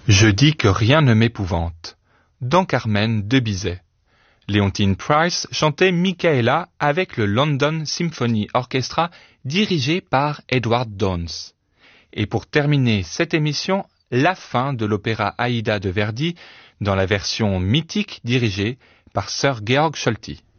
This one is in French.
Je dis que rien ne m'épouvante. Dans Carmen de Bizet. Leontyne Price chantait Michaela avec le London Symphony Orchestra dirigé par Edward Downes. Et pour terminer cette émission, la fin de l'opéra Aïda de Verdi dans la version mythique dirigée par Sir Georg Scholti.